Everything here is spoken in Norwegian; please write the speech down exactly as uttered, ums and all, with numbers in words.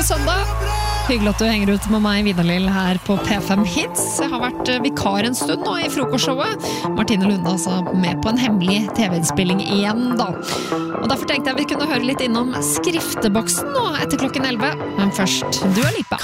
søndag. Hyggelig at du henger ut med meg, Vidar-Lill, her på P fem Hits. Jeg har vært vikar en stund nå i frokostshowet. Martine Lunde altså med på en hemmelig T V-innspilling igjen da. Og derfor tenkte jeg vi kunne høre litt innom skrifteboksen nå etter klokken elleve. Men først, Dua Lipa.